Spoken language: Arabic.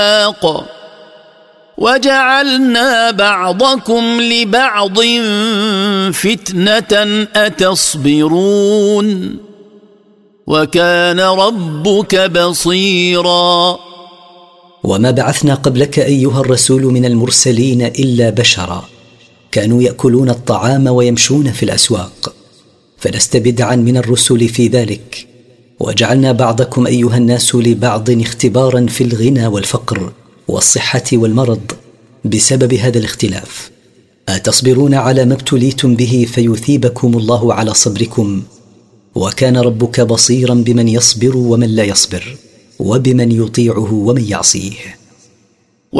وجعلنا بعضكم لبعض فتنة أتصبرون وكان ربك بصيرا. وما بعثنا قبلك أيها الرسول من المرسلين إلا بشرا، كانوا يأكلون الطعام ويمشون في الأسواق، فلست بدعا من الرسل في ذلك. وجعلنا بعضكم أيها الناس لبعض اختبارا في الغنى والفقر والصحة والمرض بسبب هذا الاختلاف. أتصبرون على ما ابتليتم به فيثيبكم الله على صبركم، وكان ربك بصيرا بمن يصبر ومن لا يصبر، وبمن يطيعه ومن يعصيه.